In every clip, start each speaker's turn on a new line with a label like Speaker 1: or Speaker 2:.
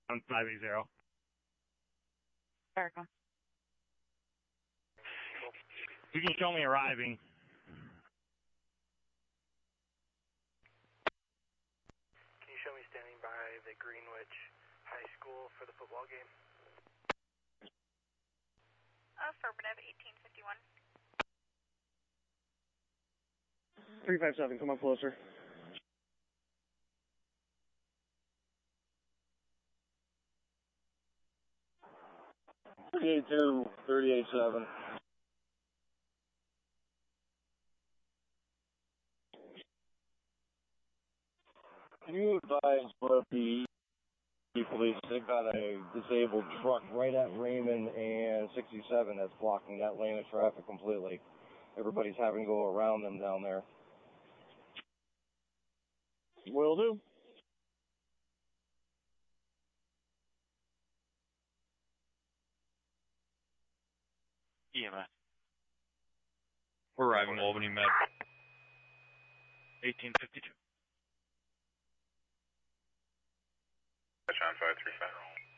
Speaker 1: on 580.
Speaker 2: Erica.
Speaker 1: You can show me arriving.
Speaker 3: Can you show me standing by the Greenwich High School for the football game?
Speaker 4: Affirmative, 1851.
Speaker 5: 357, come up closer.
Speaker 6: $38.2, $38.7. Can you advise both the police? They've got a disabled truck right at Raymond and 67 that's blocking that lane of traffic completely. Everybody's having to go around them down there.
Speaker 5: Will do.
Speaker 7: EMS. We're arriving Albany Med. 1852.
Speaker 8: John 535.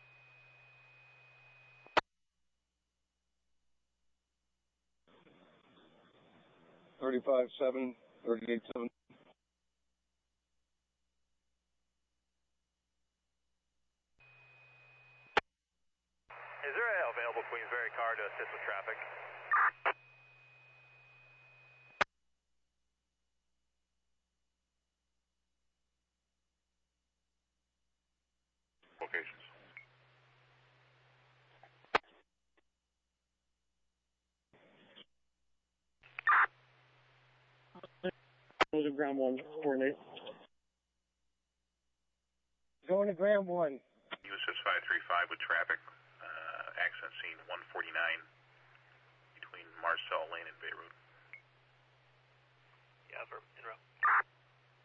Speaker 6: 35.7, 38.7.
Speaker 3: Is there an available Queensbury car to assist with traffic?
Speaker 8: Locations.
Speaker 5: Those are ground 1, coordinate.
Speaker 6: Going to Graham 1.
Speaker 8: USS 535 with traffic. Accident scene 149 between Marcel Lane and Beirut.
Speaker 3: Yeah, en route.